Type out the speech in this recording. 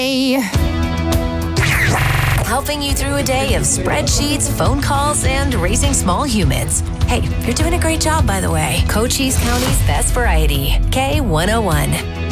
Helping you through a day of spreadsheets, phone calls, and raising small humans. Hey, you're doing a great job, by the way. Cochise County's best variety, K101.